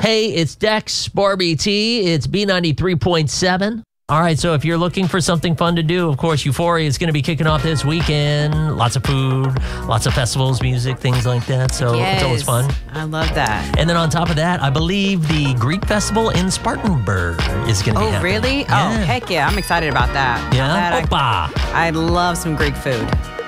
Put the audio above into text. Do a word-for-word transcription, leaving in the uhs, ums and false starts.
Hey, it's Dex, Barbie T. It's B ninety-three point seven. All right, so if you're looking for something fun to do, of course, Euphoria is going to be kicking off this weekend. Lots of food, lots of festivals, music, things like that. So yes, it's always fun. I love that. And then on top of that, I believe the Greek Festival in Spartanburg is going to be Oh, happening. really? Yeah. Oh, heck yeah. I'm excited about that. Yeah? That Opa! I, I love some Greek food.